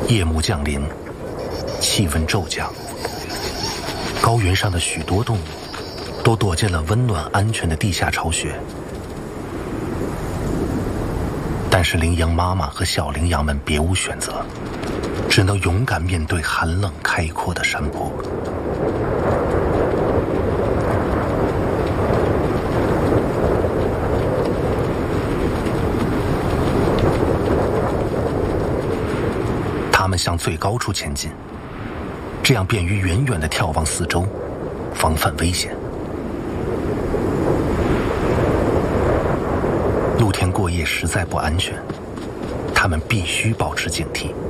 夜幕降临，气温骤降，高原上的许多动物都躲进了温暖安全的地下巢穴。但是羚羊妈妈和小羚羊们别无选择，只能勇敢面对寒冷开阔的山坡。他们向最高处前进，这样便于远远地眺望四周，防范危险。露天过夜实在不安全，他们必须保持警惕。